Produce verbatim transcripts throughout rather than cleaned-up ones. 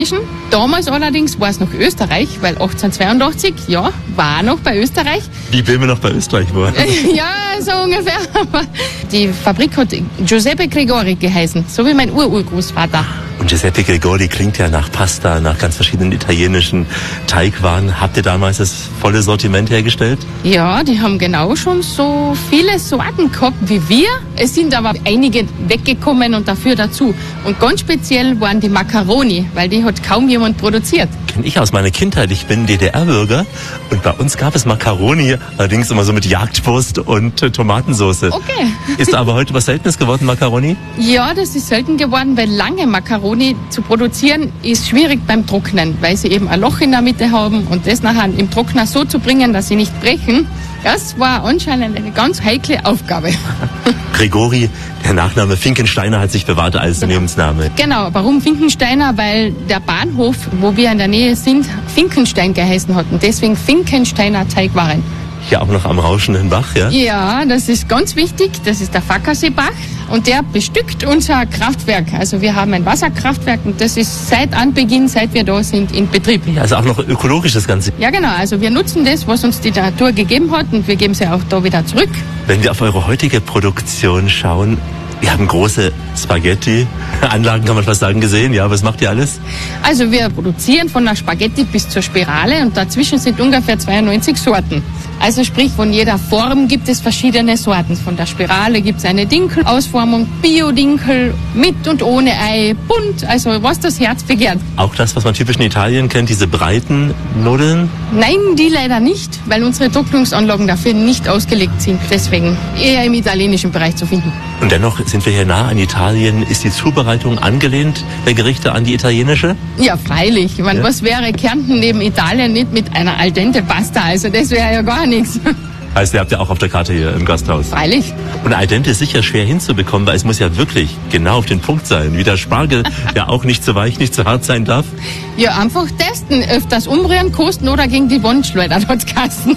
Damals allerdings war es noch Österreich, weil achtzehnhundertzweiundachtzig, ja, war noch bei Österreich. Wie will man noch bei Österreich wohnen? Ja, so ungefähr. Die Fabrik hat Giuseppe Gregori geheißen, so wie mein Ururgroßvater. Und Giuseppe Gregori klingt ja nach Pasta, nach ganz verschiedenen italienischen Teigwaren. Habt ihr damals das volle Sortiment hergestellt? Ja, die haben genau schon so viele Sorten gehabt wie wir. Es sind aber einige weggekommen und dafür dazu. Und ganz speziell waren die Macaroni, weil die hat kaum jemand produziert. Kenn ich aus meiner Kindheit. Ich bin D D R-Bürger und bei uns gab es Macaroni, allerdings immer so mit Jagdwurst und äh, Tomatensauce. Okay. Ist aber heute was Seltenes geworden, Macaroni? Ja, das ist selten geworden, weil lange Macaroni zu produzieren ist schwierig beim Trocknen, weil sie eben ein Loch in der Mitte haben und das nachher im Trockner so zu bringen, dass sie nicht brechen, das war anscheinend eine ganz heikle Aufgabe. Gregori, der Nachname Finkensteiner hat sich bewahrt als genau. Lebensname. Genau, warum Finkensteiner? Weil der Bahnhof, wo wir in der Nähe sind, Finkenstein geheißen hat und deswegen Finkensteiner Teigwaren. Hier auch noch am rauschenden Bach, ja? Ja, das ist ganz wichtig. Das ist der Fackerseebach und der bestückt unser Kraftwerk. Also wir haben ein Wasserkraftwerk und das ist seit Anbeginn, seit wir da sind, in Betrieb. Ja, also auch noch ökologisch das Ganze. Ja, genau. Also wir nutzen das, was uns die Natur gegeben hat und wir geben sie auch da wieder zurück. Wenn wir auf eure heutige Produktion schauen, wir haben große Spaghetti-Anlagen, kann man fast sagen, gesehen. Ja, was macht ihr alles? Also wir produzieren von der Spaghetti bis zur Spirale und dazwischen sind ungefähr zweiundneunzig Sorten. Also sprich, von jeder Form gibt es verschiedene Sorten. Von der Spirale gibt es eine Dinkel-Ausformung, Bio-Dinkel, mit und ohne Ei, bunt, also was das Herz begehrt. Auch das, was man typisch in Italien kennt, diese breiten Nudeln? Nein, die leider nicht, weil unsere Trocknungsanlagen dafür nicht ausgelegt sind. Deswegen eher im italienischen Bereich zu finden. Und dennoch sind wir hier nah an Italien. Ist die Zubereitung angelehnt der Gerichte an die italienische? Ja, freilich. Ich meine, ja. Was wäre Kärnten neben Italien nicht mit einer al dente Pasta? Also das wäre ja gar nichts. Heißt, ihr habt ja auch auf der Karte hier im Gasthaus. Freilich. Und al dente ist sicher schwer hinzubekommen, weil es muss ja wirklich genau auf den Punkt sein. Wie der Spargel, der auch nicht zu weich, nicht zu hart sein darf. Ja, einfach testen. Öfters umrühren, kosten oder gegen die Wand schleudern, hat's geheißen.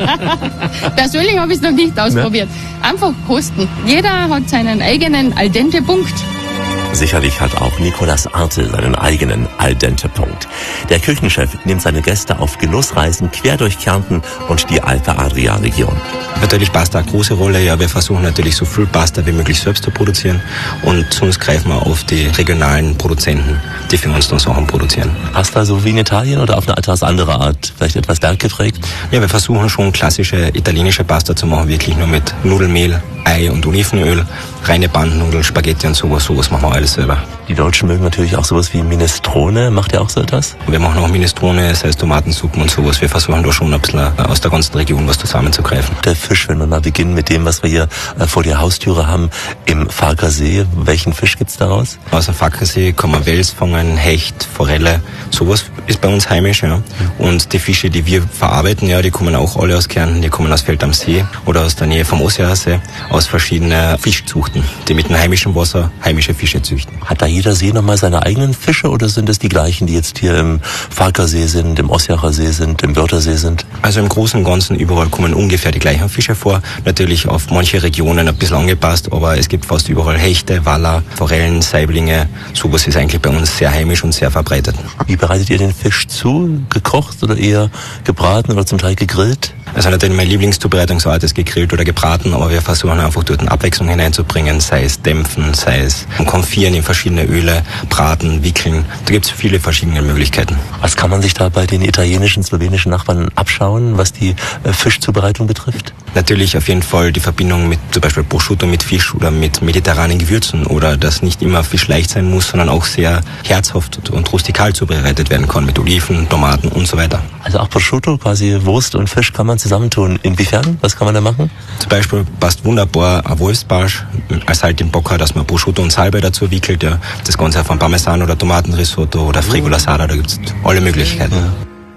Persönlich habe ich es noch nicht ausprobiert. Ja. Einfach kosten. Jeder hat seinen eigenen al dente Punkt. Sicherlich hat auch Nicolas Arte seinen eigenen al dente Punkt. Der Küchenchef nimmt seine Gäste auf Genussreisen quer durch Kärnten und die Alpe Adria Region. Natürlich Pasta eine große Rolle. Ja, wir versuchen natürlich so viel Pasta wie möglich selbst zu produzieren und sonst greifen wir auf die regionalen Produzenten, die für uns dann Sachen produzieren. Pasta so wie in Italien oder auf eine etwas andere Art, vielleicht etwas berggeprägt? Ja, wir versuchen schon klassische italienische Pasta zu machen, wirklich nur mit Nudelmehl, Ei und Olivenöl, reine Bandnudeln, Spaghetti und sowas, sowas machen wir alles selber. Die Deutschen mögen natürlich auch sowas wie Minestrone. Macht ihr auch so etwas? Wir machen auch Minestrone, das heißt Tomatensuppen und sowas. Wir versuchen da schon ein bisschen aus der ganzen Region was zusammenzugreifen. Der Fisch, wenn wir mal beginnen mit dem, was wir hier vor der Haustüre haben, im Farkasee. Welchen Fisch gibt's daraus? Aus dem Farkasee kann man Wels fangen, Hecht, Forelle. Sowas ist bei uns heimisch, ja. Und die Fische, die wir verarbeiten, ja, die kommen auch alle aus Kärnten. Die kommen aus Feld am See oder aus der Nähe vom Ossiacher, aus verschiedenen Fischzuchten, die mit dem heimischen Wasser heimische Fische züchten. Hat da jeder See nochmal seine eigenen Fische oder sind es die gleichen, die jetzt hier im Farkasee sind, im Ossiacher See sind, im Wörthersee sind? Also im Großen und Ganzen überall kommen ungefähr die gleichen Fische vor. Natürlich auf manche Regionen ein bisschen angepasst, aber es gibt fast überall Hechte, Waller, Forellen, Saiblinge. Sowas ist eigentlich bei uns sehr heimisch und sehr verbreitet. Wie bereitet ihr den Fisch zu? Gekocht oder eher gebraten oder zum Teil gegrillt? Also natürlich meine Lieblingszubereitungsart ist gegrillt oder gebraten, aber wir versuchen einfach dort eine Abwechslung hineinzubringen, sei es dämpfen, sei es konfieren in verschiedene Öle, braten, wickeln. Da gibt es viele verschiedene Möglichkeiten. Was kann man sich da bei den italienischen, slowenischen Nachbarn abschauen, was die äh, Fischzubereitung betrifft? Natürlich auf jeden Fall die Verbindung mit zum Beispiel Prosciutto mit Fisch oder mit mediterranen Gewürzen oder dass nicht immer Fisch leicht sein muss, sondern auch sehr herzhaft und rustikal zubereitet werden kann mit Oliven, Tomaten und so weiter. Also auch Prosciutto, quasi Wurst und Fisch kann man zusammentun. Inwiefern? Was kann man da machen? Zum Beispiel passt wunderbar ein Wolfsbarsch als halt den Bocker, dass man Prosciutto und Salbei dazu wickelt. Ja. Das Ganze von Parmesan oder Tomatenrisotto oder Frigola Sada, da gibt es alle Möglichkeiten. Ja.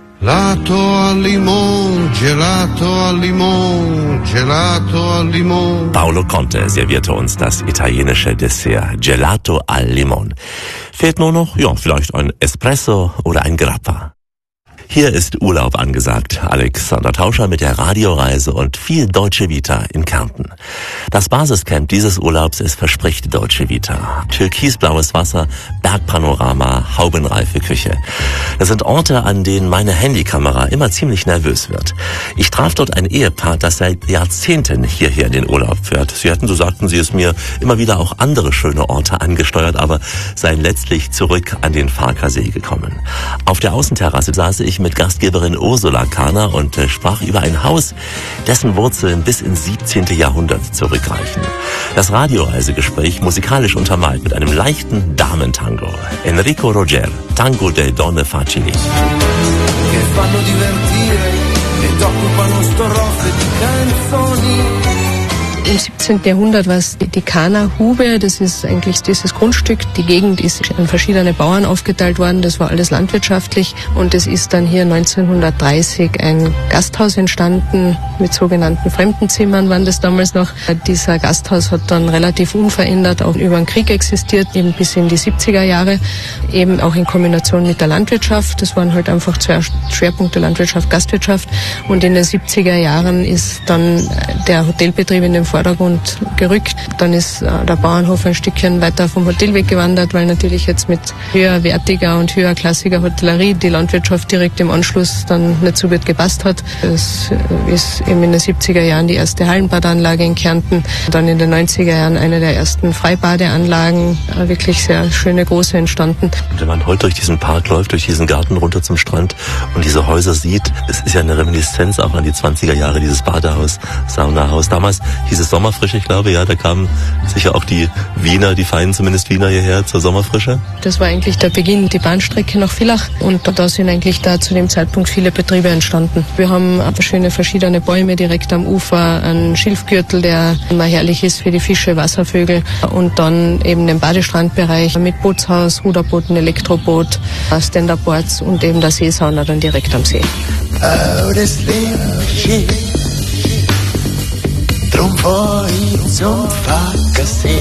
Gelato al limon, gelato al limon, gelato al limon. Paolo Conte servierte uns das italienische Dessert Gelato al Limon. Fehlt nur noch, ja, vielleicht ein Espresso oder ein Grappa. Hier ist Urlaub angesagt. Alexander Tauscher mit der Radioreise und viel Deutsche Vita in Kärnten. Das Basiscamp dieses Urlaubs ist verspricht Deutsche Vita. Türkisblaues Wasser, Bergpanorama, haubenreife Küche. Das sind Orte, an denen meine Handykamera immer ziemlich nervös wird. Ich traf dort ein Ehepaar, das seit Jahrzehnten hierher in den Urlaub fährt. Sie hätten, so sagten sie es mir, immer wieder auch andere schöne Orte angesteuert, aber seien letztlich zurück an den Farkasee gekommen. Auf der Außenterrasse saß ich mit Gastgeberin Ursula Kahner und äh, sprach über ein Haus, dessen Wurzeln bis ins siebzehnte Jahrhundert zurückreichen. Das Radioreisegespräch musikalisch untermalt mit einem leichten Damentango. Enrico Roger, Tango de Donne Facili. Che fanno divertire ed occupano strophe di canzoni. Im siebzehnten Jahrhundert war es die Kahner-Hube, das ist eigentlich dieses Grundstück. Die Gegend ist in verschiedene Bauern aufgeteilt worden, das war alles landwirtschaftlich und es ist dann hier neunzehnhundertdreißig ein Gasthaus entstanden, mit sogenannten Fremdenzimmern waren das damals noch. Dieser Gasthaus hat dann relativ unverändert auch über den Krieg existiert, eben bis in die siebziger Jahre, eben auch in Kombination mit der Landwirtschaft. Das waren halt einfach zwei Schwerpunkte, Landwirtschaft, Gastwirtschaft und in den siebziger Jahren ist dann der Hotelbetrieb in den Vordergrund gerückt. Dann ist äh, der Bauernhof ein Stückchen weiter vom Hotel weggewandert, weil natürlich jetzt mit höherwertiger und höherklassiger Hotellerie die Landwirtschaft direkt im Anschluss dann nicht so gut gepasst hat. Es äh, ist eben in den siebziger Jahren die erste Hallenbadanlage in Kärnten, dann in den neunziger Jahren eine der ersten Freibadeanlagen, äh, wirklich sehr schöne große entstanden. Und wenn man heute durch diesen Park läuft, durch diesen Garten runter zum Strand und diese Häuser sieht, es ist ja eine Reminiszenz auch an die zwanziger Jahre, dieses Badehaus, Saunahaus. Damals hieß es Sommerfrische, ich glaube, ja, da kamen sicher auch die Wiener, die feinen zumindest Wiener hierher zur Sommerfrische. Das war eigentlich der Beginn, die Bahnstrecke nach Villach und da sind eigentlich da zu dem Zeitpunkt viele Betriebe entstanden. Wir haben schöne verschiedene Bäume direkt am Ufer, einen Schilfgürtel, der immer herrlich ist für die Fische, Wasservögel und dann eben den Badestrandbereich mit Bootshaus, Ruderbooten, Elektroboot, Stand-Up-Boards und eben der Seesauna dann direkt am See. Oh, das Leben drum fahr ich zum Farkasee.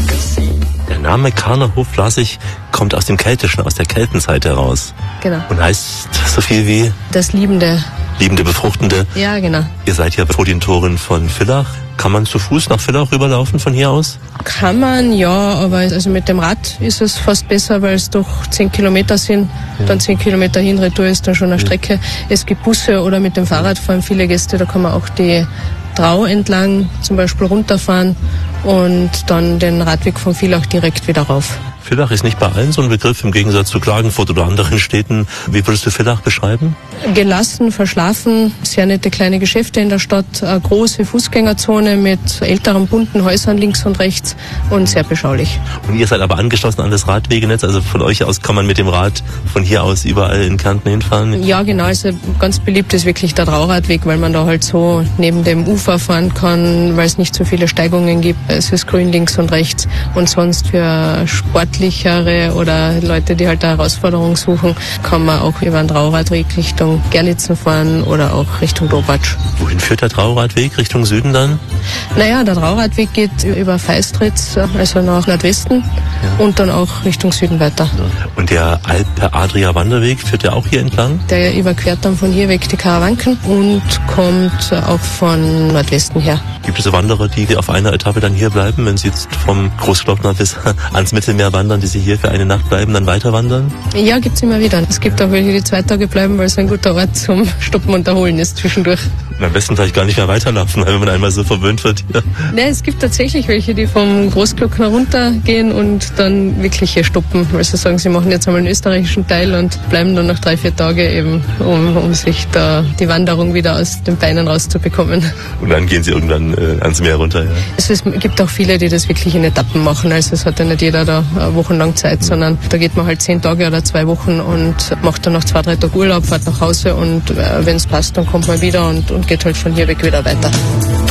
Der Name Kahnerhof, las ich, kommt aus dem Keltischen, aus der Keltenzeit heraus. Genau. Und heißt so viel wie? Das Liebende. Liebende, Befruchtende. Ja, genau. Ihr seid ja vor den Toren von Villach. Kann man zu Fuß nach Villach rüberlaufen von hier aus? Kann man, ja, aber also mit dem Rad ist es fast besser, weil es doch zehn Kilometer sind. Ja. Dann zehn Kilometer hin, Retour ist dann schon eine Strecke. Ja. Es gibt Busse oder mit dem Fahrrad fahren viele Gäste, da kann man auch die Drau entlang zum Beispiel runterfahren und dann den Radweg von Villach direkt wieder rauf. Villach ist nicht bei allen so ein Begriff, im Gegensatz zu Klagenfurt oder anderen Städten. Wie würdest du Villach beschreiben? Gelassen, verschlafen, sehr nette kleine Geschäfte in der Stadt, eine große Fußgängerzone mit älteren bunten Häusern links und rechts und sehr beschaulich. Und ihr seid aber angeschlossen an das Radwegenetz, also von euch aus kann man mit dem Rad von hier aus überall in Kärnten hinfahren? Ja, genau, also ganz beliebt ist wirklich der Trauradweg, weil man da halt so neben dem Ufer fahren kann, weil es nicht so viele Steigungen gibt. Es ist grün links und rechts und sonst für Sportlichere oder Leute, die halt eine Herausforderung suchen, kann man auch über einen Trauradweg Richtung Gerlitzen fahren oder auch Richtung Dobatsch. Wohin führt der Trauradweg? Richtung Süden dann? Naja, der Trauradweg geht über Feistritz, also nach Nordwesten ja. und dann auch Richtung Süden weiter. Ja. Und der Alpe-Adria-Wanderweg führt ja auch hier entlang? Der überquert dann von hier weg die Karawanken und kommt auch von Nordwesten her. Gibt es Wanderer, die auf einer Etappe dann hier bleiben, wenn sie jetzt vom Großglockner bis ans Mittelmeer wandern, die sie hier für eine Nacht bleiben, dann weiter wandern? Ja, gibt's immer wieder. Es gibt auch welche, die zwei Tage bleiben, weil es ein guter Ort zum Stoppen und Erholen ist zwischendurch. Und am besten vielleicht gar nicht mehr weiterlaufen, wenn man einmal so verwöhnt wird hier. Ne, es gibt tatsächlich welche, die vom Großglockner runtergehen und dann wirklich hier stoppen, weil sie sagen, sie machen jetzt einmal den österreichischen Teil und bleiben dann noch drei, vier Tage eben, um, um sich da die Wanderung wieder aus den Beinen rauszubekommen. Und dann gehen sie irgendwann äh, ans Meer runter, ja? Es ist, gibt auch viele, die das wirklich in Etappen machen, also es hat ja nicht jeder da wochenlang Zeit, sondern da geht man halt zehn Tage oder zwei Wochen und macht dann noch zwei, drei Tage Urlaub, fährt nach Hause und äh, wenn es passt, dann kommt man wieder und, und geht halt von hier weg wieder weiter.